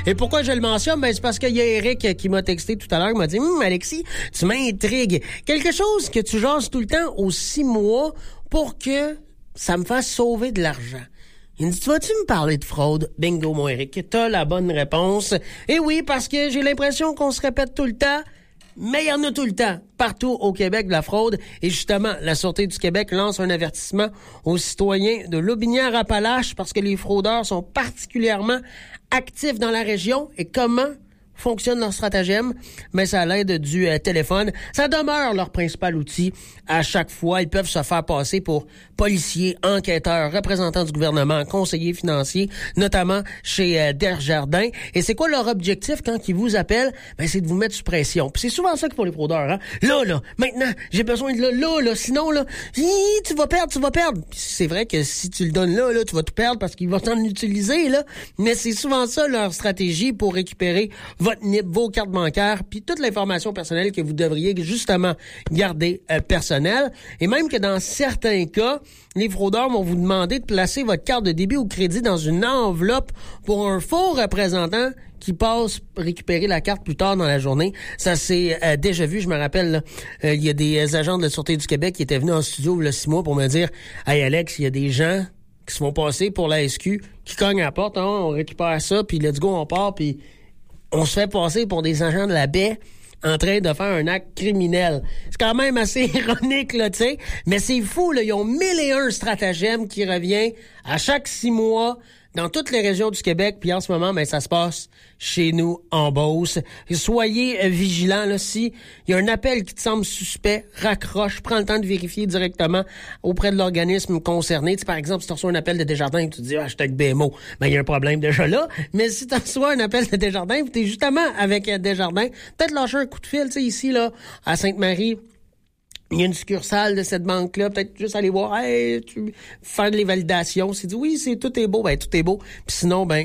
Et pourquoi je le mentionne? Ben, c'est parce qu'il y a Eric qui m'a texté tout à l'heure, qui m'a dit, Alexis, tu m'intrigues. Quelque chose que tu jases tout le temps aux 6 mois pour que ça me fasse sauver de l'argent. Il me dit, tu vas-tu me parler de fraude? Bingo, mon Eric, t'as la bonne réponse. Et oui, parce que j'ai l'impression qu'on se répète tout le temps, mais il y en a tout le temps, partout au Québec, de la fraude. Et justement, la Sûreté du Québec lance un avertissement aux citoyens de Lotbinière-Appalaches parce que les fraudeurs sont particulièrement actifs dans la région. Et comment fonctionne leur stratagème? Mais c'est à l'aide du téléphone. Ça demeure leur principal outil. À chaque fois, ils peuvent se faire passer pour policiers, enquêteurs, représentants du gouvernement, conseillers financiers, notamment chez Desjardins. Et c'est quoi leur objectif quand ils vous appellent? Ben, c'est de vous mettre sous pression. Puis c'est souvent ça qu'ils font les fraudeurs, hein? Là, maintenant, j'ai besoin de là, sinon, là, tu vas perdre. Puis c'est vrai que si tu le donnes là, tu vas tout perdre parce qu'il va t'en utiliser, là. Mais c'est souvent ça leur stratégie pour récupérer votre NIP, vos cartes bancaires, puis toute l'information personnelle que vous devriez justement garder personnelle. Et même que dans certains cas, les fraudeurs vont vous demander de placer votre carte de débit ou crédit dans une enveloppe pour un faux représentant qui passe récupérer la carte plus tard dans la journée. Ça s'est déjà vu, je me rappelle, il y a des agents de la Sûreté du Québec qui étaient venus en studio il y a 6 mois pour me dire « Hey Alex, il y a des gens qui se font passer pour la SQ, qui cognent à la porte, hein, on récupère ça, puis let's go, on part, puis on se fait passer pour des agents de la baie en train de faire un acte criminel. » C'est quand même assez ironique, là, tu sais. Mais c'est fou, là. Ils ont 1001 stratagèmes qui revient à chaque 6 mois dans toutes les régions du Québec. Puis en ce moment, ben, ça se passe chez nous, en Beauce. Soyez vigilants, là. Si il y a un appel qui te semble suspect, raccroche, prends le temps de vérifier directement auprès de l'organisme concerné. Tu sais, par exemple, si tu reçois un appel de Desjardins et tu te dis, hashtag BMO, ben, il y a un problème déjà là. Mais si tu reçois un appel de Desjardins et tu es justement avec Desjardins, peut-être lâcher un coup de fil, tu sais, ici, là, à Sainte-Marie. Il y a une succursale de cette banque-là, peut-être juste aller voir, hey, faire les validations. C'est dit, oui, tout est beau, ben tout est beau. Puis sinon, ben,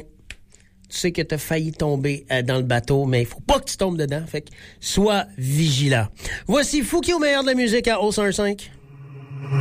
tu sais que t'as failli tomber dans le bateau, mais il faut pas que tu tombes dedans. Fait que sois vigilant. Voici Fouki au meilleur de la musique à O105.